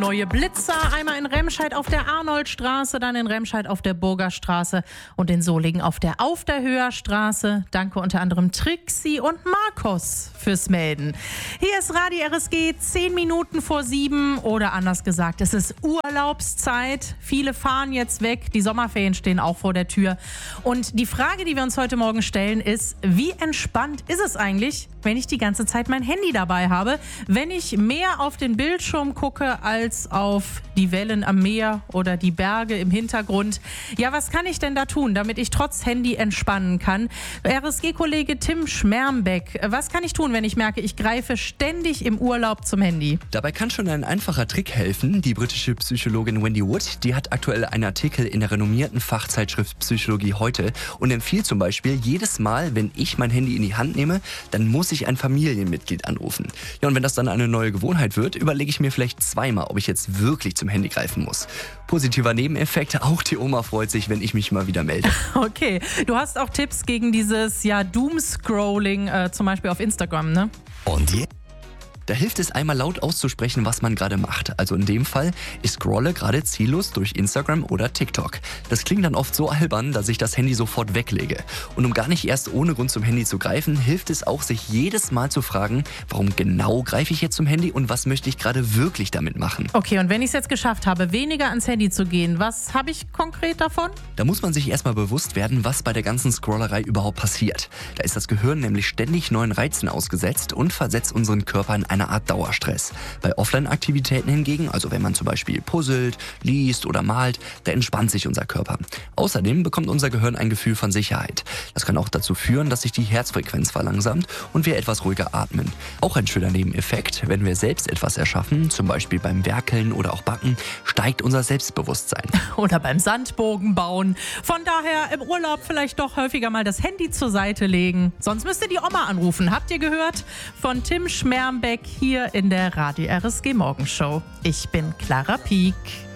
Neue Blitzer, einmal in Remscheid auf der Arnoldstraße, dann in Remscheid auf der Burgerstraße und in Solingen auf der Höherstraße. Danke unter anderem Trixi und Markus fürs Melden. Hier ist Radio RSG, 10 Minuten vor 7 oder anders gesagt, es ist Urlaubszeit. Viele fahren jetzt weg, die Sommerferien stehen auch vor der Tür. Und die Frage, die wir uns heute Morgen stellen, ist, wie entspannt ist es eigentlich, wenn ich die ganze Zeit mein Handy dabei habe, wenn ich mehr auf den Bildschirm gucke als auf die Wellen am Meer oder die Berge im Hintergrund. Ja, was kann ich denn da tun, damit ich trotz Handy entspannen kann? RSG-Kollege Tim Schmermbeck, was kann ich tun, wenn ich merke, ich greife ständig im Urlaub zum Handy? Dabei kann schon ein einfacher Trick helfen. Die britische Psychologin Wendy Wood, die hat aktuell einen Artikel in der renommierten Fachzeitschrift Psychologie heute und empfiehlt zum Beispiel, jedes Mal, wenn ich mein Handy in die Hand nehme, dann muss ich ein Familienmitglied anrufen. Ja, und wenn das dann eine neue Gewohnheit wird, überlege ich mir vielleicht zweimal, ob ich jetzt wirklich zum Handy greifen muss. Positiver Nebeneffekt, auch die Oma freut sich, wenn ich mich mal wieder melde. Okay, du hast auch Tipps gegen dieses Doomscrolling, zum Beispiel auf Instagram, ne? Und da hilft es einmal laut auszusprechen, was man gerade macht. Also in dem Fall, ich scrolle gerade ziellos durch Instagram oder TikTok. Das klingt dann oft so albern, dass ich das Handy sofort weglege. Und um gar nicht erst ohne Grund zum Handy zu greifen, hilft es auch, sich jedes Mal zu fragen, warum genau greife ich jetzt zum Handy und was möchte ich gerade wirklich damit machen. Okay, und wenn ich es jetzt geschafft habe, weniger ans Handy zu gehen, was habe ich konkret davon? Da muss man sich erstmal bewusst werden, was bei der ganzen Scrollerei überhaupt passiert. Da ist das Gehirn nämlich ständig neuen Reizen ausgesetzt und versetzt unseren Körper in eine Art Dauerstress. Bei Offline-Aktivitäten hingegen, also wenn man zum Beispiel puzzelt, liest oder malt, da entspannt sich unser Körper. Außerdem bekommt unser Gehirn ein Gefühl von Sicherheit. Das kann auch dazu führen, dass sich die Herzfrequenz verlangsamt und wir etwas ruhiger atmen. Auch ein schöner Nebeneffekt, wenn wir selbst etwas erschaffen, zum Beispiel beim Werkeln oder auch Backen, steigt unser Selbstbewusstsein. Oder beim Sandbogen bauen. Von daher im Urlaub vielleicht doch häufiger mal das Handy zur Seite legen. Sonst müsst ihr die Oma anrufen. Habt ihr gehört? Von Tim Schmermbeck hier in der Radio RSG Morgenshow. Ich bin Clara Pieck.